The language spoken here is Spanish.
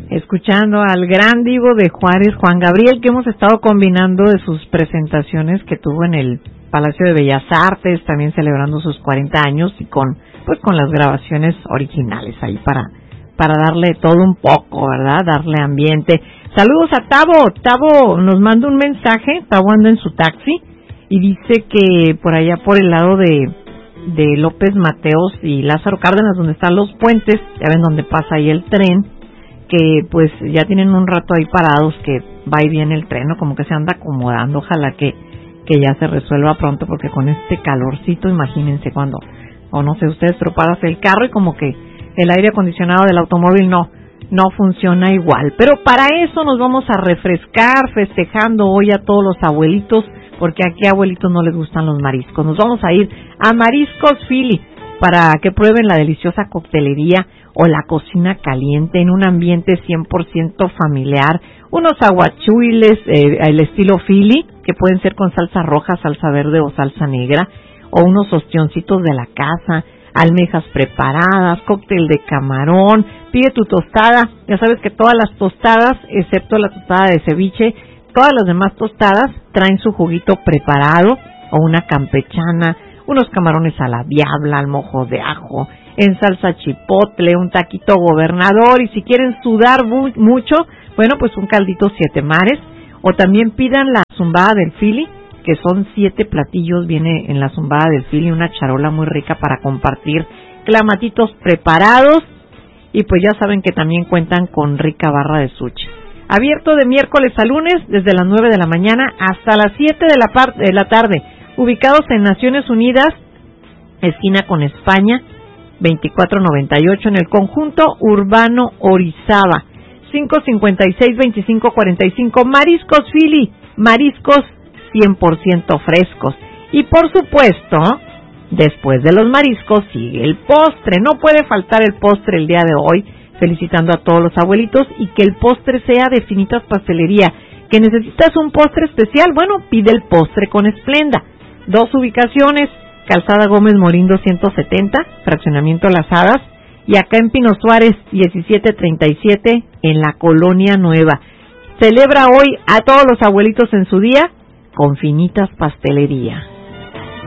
escuchando al gran divo de Juárez, Juan Gabriel, que hemos estado combinando de sus presentaciones que tuvo en el Palacio de Bellas Artes, también celebrando sus 40 años y con las grabaciones originales ahí para darle todo un poco, ¿verdad? Darle ambiente. Saludos a Tavo. Tavo nos manda un mensaje. Tavo anda en su taxi y dice que por allá por el lado de López Mateos y Lázaro Cárdenas, donde están los puentes, ya ven donde pasa ahí el tren, que pues ya tienen un rato ahí parados, que va y viene el tren, ¿no? Como que se anda acomodando. Ojalá que ya se resuelva pronto, porque con este calorcito, imagínense cuando, o no sé ustedes, pero paras el carro y como que el aire acondicionado del automóvil no funciona igual. Pero para eso nos vamos a refrescar, festejando hoy a todos los abuelitos, porque aquí a abuelitos no les gustan los mariscos. Nos vamos a ir a Mariscos Philly para que prueben la deliciosa coctelería o la cocina caliente en un ambiente 100% familiar. Unos aguachiles al estilo Philly, que pueden ser con salsa roja, salsa verde o salsa negra, o unos ostioncitos de la casa, almejas preparadas, cóctel de camarón. Pide tu tostada. Ya sabes que todas las tostadas, excepto la tostada de ceviche, todas las demás tostadas traen su juguito preparado, o una campechana, unos camarones a la diabla, al mojo de ajo, en salsa chipotle, un taquito gobernador, y si quieren sudar mucho, bueno, pues un caldito 7 mares, o también pidan la zumbada del Philly, que son 7 platillos, viene en la zumbada del Philly, una charola muy rica para compartir, clamatitos preparados, y pues ya saben que también cuentan con rica barra de sushi. Abierto de miércoles a lunes, desde las 9 de la mañana hasta las 7 de la tarde, ubicados en Naciones Unidas, esquina con España, 2498, en el conjunto urbano Orizaba, 556-2545, Mariscos Philly, mariscos 100% frescos. Y por supuesto, después de los mariscos sigue el postre, no puede faltar el postre el día de hoy, felicitando a todos los abuelitos, y que el postre sea de Finitas Pastelería. ¿Que necesitas un postre especial? Bueno, pide el postre con Esplenda. 2 ubicaciones, Calzada Gómez Morín 270, Fraccionamiento Las Hadas, y acá en Pino Suárez 1737, en la Colonia Nueva. Celebra hoy a todos los abuelitos en su día con Finitas Pastelería.